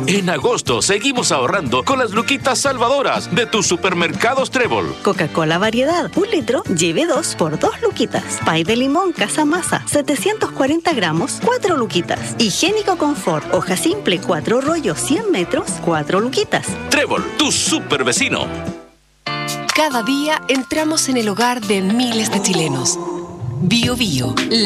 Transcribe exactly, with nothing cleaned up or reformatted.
En agosto seguimos ahorrando con las luquitas salvadoras de tus supermercados Trébol. Coca-Cola variedad, un litro, lleve dos por dos luquitas. Pay de limón Casa Masa, setecientos cuarenta gramos, cuatro luquitas. Higiénico Confort, hoja simple, cuatro rollos, cien metros, cuatro luquitas. Trébol, tu super vecino. Cada día entramos en el hogar de miles de chilenos. Bio Bio,